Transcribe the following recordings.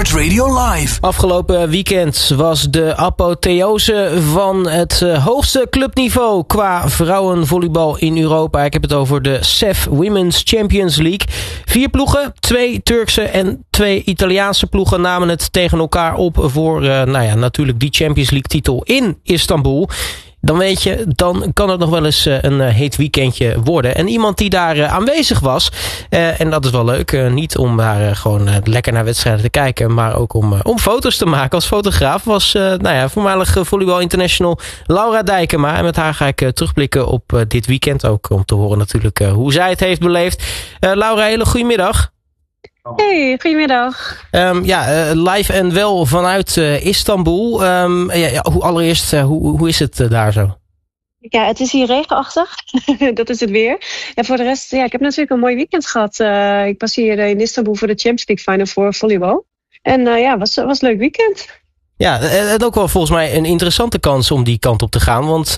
Sportradio Live. Afgelopen weekend was de apotheose van het hoogste clubniveau qua vrouwenvolleybal in Europa. Ik heb het over de CEF Women's Champions League. 4 ploegen, 2 Turkse en 2 Italiaanse ploegen namen het tegen elkaar op voor natuurlijk die Champions League titel in Istanbul. Dan weet je, dan kan het nog wel eens een heet weekendje worden. En iemand die daar aanwezig was, en dat is wel leuk, niet om daar gewoon lekker naar wedstrijden te kijken, maar ook om foto's te maken als fotograaf, was voormalig volleybal international Laura Dijkema. En met haar ga ik terugblikken op dit weekend, ook om te horen natuurlijk hoe zij het heeft beleefd. Laura, hele goedemiddag. Hey, goedemiddag. Live en wel vanuit Istanbul. Allereerst, hoe is het daar zo? Ja, het is hier regenachtig. Dat is het weer. En voor de rest, ik heb natuurlijk een mooi weekend gehad. Ik was hier in Istanbul voor de Champions League Final voor volleybal. En was een leuk weekend. Ja, het ook wel volgens mij een interessante kans om die kant op te gaan. Want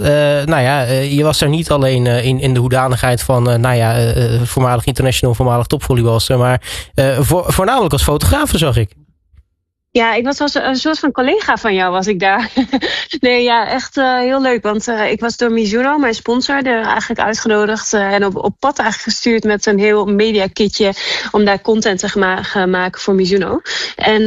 je was er niet alleen in de hoedanigheid van voormalig international, voormalig topvolleybalster, maar voornamelijk als fotograaf, zag ik. Ja, ik was als een soort van collega van jou was ik daar. Nee, ja, echt heel leuk. Want ik was door Mizuno, mijn sponsor, er eigenlijk uitgenodigd en op pad eigenlijk gestuurd met een heel mediakitje om daar content te gaan maken voor Mizuno. En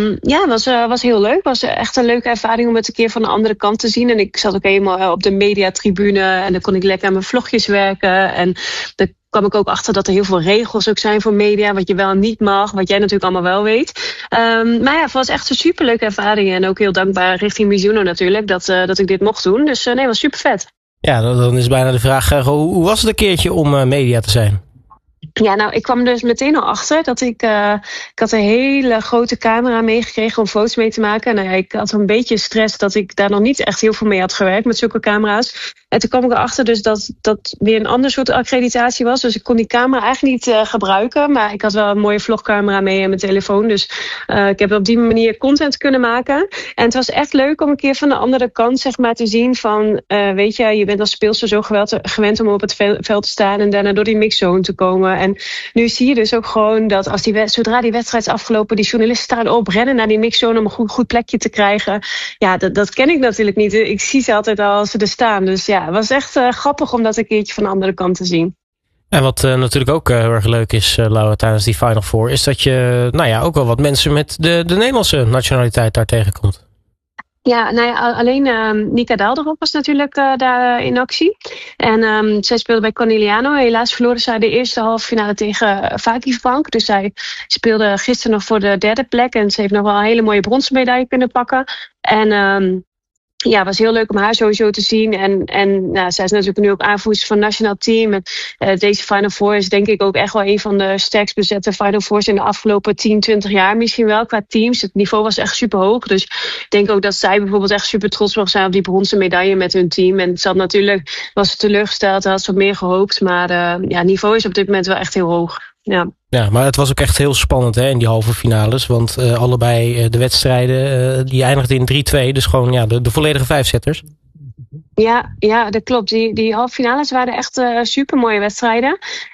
was heel leuk. Was echt een leuke ervaring om het een keer van de andere kant te zien. En ik zat ook helemaal op de mediatribune en dan kon ik lekker aan mijn vlogjes werken. En kwam ik ook achter dat er heel veel regels ook zijn voor media, wat je wel en niet mag, wat jij natuurlijk allemaal wel weet. Het was echt een superleuke ervaring en ook heel dankbaar richting Mizuno natuurlijk dat ik dit mocht doen. Dus het was super vet. Ja, dan is bijna de vraag, hoe was het een keertje om media te zijn? Ja, nou, ik kwam dus meteen al achter dat ik had een hele grote camera meegekregen om foto's mee te maken. En ik had een beetje stress dat ik daar nog niet echt heel veel mee had gewerkt met zulke camera's. En toen kwam ik erachter dus dat weer een ander soort accreditatie was. Dus ik kon die camera eigenlijk niet gebruiken. Maar ik had wel een mooie vlogcamera mee en mijn telefoon. Dus ik heb op die manier content kunnen maken. En het was echt leuk om een keer van de andere kant zeg maar te zien van, weet je bent als speelster zo gewend om op het veld te staan en daarna door die mixzone te komen. En nu zie je dus ook gewoon dat zodra die wedstrijd is afgelopen, die journalisten staan op, rennen naar die mixzone om een goed plekje te krijgen. Ja, dat ken ik natuurlijk niet. Ik zie ze altijd al als ze er staan. Dus ja, het was echt grappig om dat een keertje van de andere kant te zien. En wat natuurlijk ook heel erg leuk is, Laura, tijdens die Final Four, is dat je ook wel wat mensen met de Nederlandse nationaliteit daar tegenkomt. Ja, alleen Nika Daalderop was natuurlijk daar in actie. En zij speelde bij Corneliano. Helaas verloren zij de eerste halve finale tegen Vakifbank. Dus zij speelde gisteren nog voor de 3e plek. En ze heeft nog wel een hele mooie bronzen medaille kunnen pakken. En het was heel leuk om haar sowieso te zien. En zij is natuurlijk nu ook aanvoerster van het nationaal team. En deze Final Four is denk ik ook echt wel een van de sterkst bezette Final Fours in de afgelopen 10, 20 jaar misschien wel qua teams. Het niveau was echt super hoog. Dus ik denk ook dat zij bijvoorbeeld echt super trots mag zijn op die bronzen medaille met hun team. En was ze teleurgesteld, had ze wat meer gehoopt. Maar het niveau is op dit moment wel echt heel hoog. Ja, maar het was ook echt heel spannend in die halve finales. Want allebei de wedstrijden die eindigden in 3-2. Dus gewoon de volledige 5-setters. Ja, dat klopt. Die halve finales waren echt super mooie wedstrijden.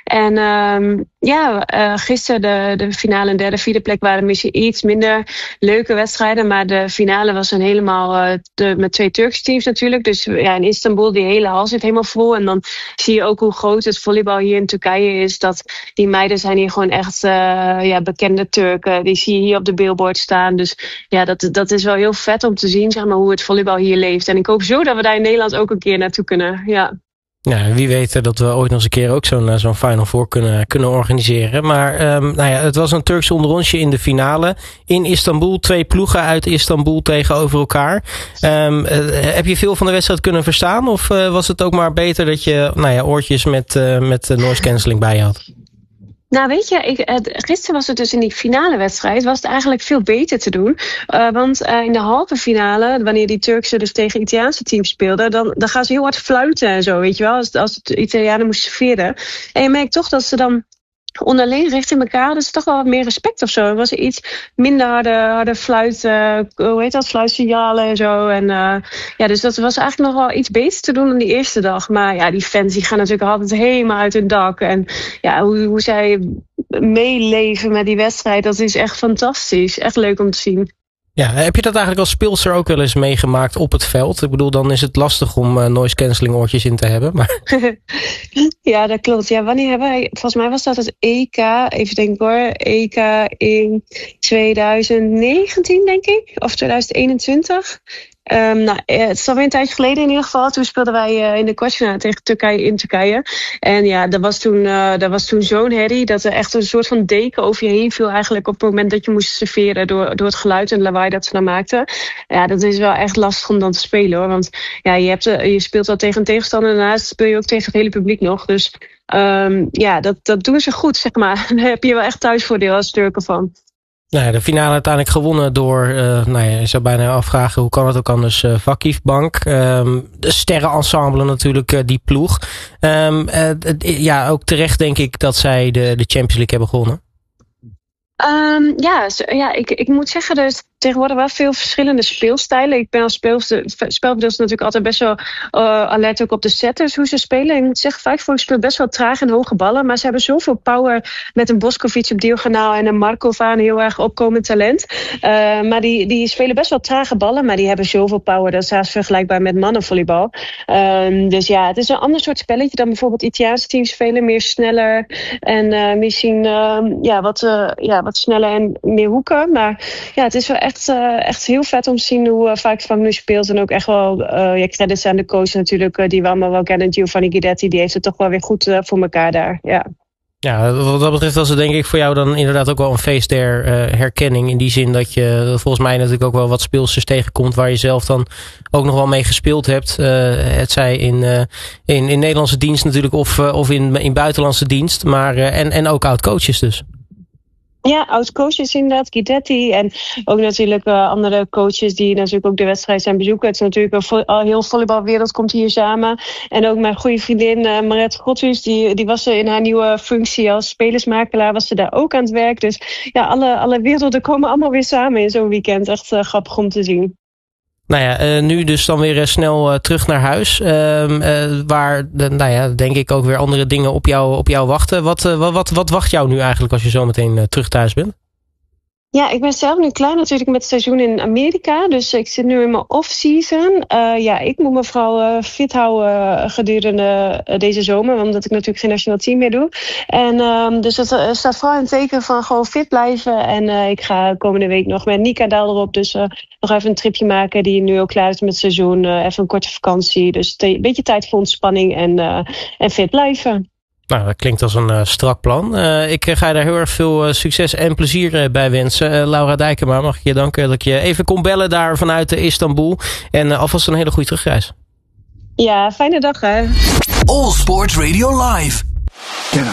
En gisteren de finale en 3e, 4e plek waren misschien iets minder leuke wedstrijden. Maar de finale was dan helemaal met 2 Turkse teams natuurlijk. Dus in Istanbul, die hele hal zit helemaal vol. En dan zie je ook hoe groot het volleybal hier in Turkije is. Dat die meiden zijn hier gewoon echt bekende Turken. Die zie je hier op de billboard staan. Dus ja, dat is wel heel vet om te zien zeg maar, hoe het volleybal hier leeft. En ik hoop zo dat we daar in Nederland ook een keer naartoe kunnen. Ja, wie weet dat we ooit nog eens een keer ook zo'n Final Four kunnen organiseren. Maar het was een Turkse onderrondje in de finale. In Istanbul, 2 ploegen uit Istanbul tegenover elkaar. Heb je veel van de wedstrijd kunnen verstaan? Of was het ook maar beter dat je oortjes met noise cancelling bij je had? Nou weet je, gisteren was het dus in die finale wedstrijd was het eigenlijk veel beter te doen. Want in de halve finale, wanneer die Turkse dus tegen Italiaanse teams speelden, dan gaan ze heel hard fluiten en zo, weet je wel. Als de Italianen moesten serveren. En je merkt toch dat ze dan onderling richting elkaar hadden ze toch wel wat meer respect of zo. Er was iets minder harde fluitsignalen en zo. En dus dat was eigenlijk nog wel iets beter te doen dan die eerste dag. Maar ja, die fans die gaan natuurlijk altijd helemaal uit hun dak. En ja, hoe zij meeleven met die wedstrijd. Dat is echt fantastisch. Echt leuk om te zien. Ja, heb je dat eigenlijk als speelster ook wel eens meegemaakt op het veld? Ik bedoel, dan is het lastig om noise cancelling oortjes in te hebben. Maar... Ja, dat klopt. Ja, wanneer hebben wij... Volgens mij was dat het EK. Even denken hoor. EK in 2019, denk ik. Of 2021. Het is alweer een tijdje geleden in ieder geval. Toen speelden wij in de kwartfinale tegen Turkije in Turkije. En ja, dat was toen zo'n herrie dat er echt een soort van deken over je heen viel eigenlijk op het moment dat je moest serveren door het geluid en lawaai dat ze dan maakten. Ja, dat is wel echt lastig om dan te spelen hoor. Want ja, je speelt al tegen een tegenstander en daarnaast speel je ook tegen het hele publiek nog. Dus dat doen ze goed, zeg maar. Daar heb je wel echt thuisvoordeel als Turken van. Nou ja, de finale uiteindelijk gewonnen door, je zou bijna afvragen hoe kan het ook anders, Vakif Bank. De sterrenensemble natuurlijk, die ploeg. Ook terecht denk ik dat zij de Champions League hebben gewonnen. Ik moet zeggen, er is tegenwoordig wel veel verschillende speelstijlen. Ik ben als spelbedeelster natuurlijk altijd best wel alert ook op de setters, hoe ze spelen. Ik moet zeggen, Vijfvork speelt best wel traag en hoge ballen, maar ze hebben zoveel power met een Boskovic op diagonaal en een Markova, een heel erg opkomend talent. Maar die spelen best wel trage ballen, maar die hebben zoveel power. Dat is haast vergelijkbaar met mannenvolleybal. Dus ja, het is een ander soort spelletje dan bijvoorbeeld Italiaanse teams spelen. Meer sneller en misschien wat sneller en meer hoeken. Maar ja, het is wel echt heel vet om te zien hoe Vijfvork nu speelt. En ook echt wel credits aan de coach natuurlijk, die we allemaal wel kennen. Giovanni Guidetti, die heeft het toch wel weer goed voor elkaar daar. Ja. Ja, wat dat betreft was het denk ik voor jou dan inderdaad ook wel een feest der herkenning. In die zin dat je volgens mij natuurlijk ook wel wat speelsters tegenkomt waar je zelf dan ook nog wel mee gespeeld hebt. Het zij in Nederlandse dienst natuurlijk of in buitenlandse dienst. Maar, en ook oud-coaches dus. Ja, oud-coaches inderdaad, Guidetti. En ook natuurlijk andere coaches die natuurlijk ook de wedstrijd zijn bezoeken. Het is natuurlijk een heel volleybalwereld komt hier samen. En ook mijn goede vriendin Maret Godhuis, die was er in haar nieuwe functie als spelersmakelaar, was ze daar ook aan het werk. Dus ja, alle werelden komen allemaal weer samen in zo'n weekend. Echt grappig om te zien. Nou ja, nu dus dan weer snel terug naar huis. Waar, denk ik ook weer andere dingen op jou wachten. Wat wacht jou nu eigenlijk als je zo meteen terug thuis bent? Ja, ik ben zelf nu klaar natuurlijk met het seizoen in Amerika. Dus ik zit nu in mijn off-season. Ik moet me vooral fit houden gedurende deze zomer. Omdat ik natuurlijk geen nationaal team meer doe. En dus dat staat vooral in het teken van gewoon fit blijven. En ik ga komende week nog met Nika Daal erop. Dus nog even een tripje maken die nu ook klaar is met het seizoen. Even een korte vakantie. Dus een beetje tijd voor ontspanning en fit blijven. Nou, dat klinkt als een strak plan. Ik ga je daar heel erg veel succes en plezier bij wensen. Laura Dijkema, mag ik je danken dat ik je even kon bellen daar vanuit Istanbul. En alvast een hele goede terugreis. Ja, fijne dag hè. All Sport Radio Live.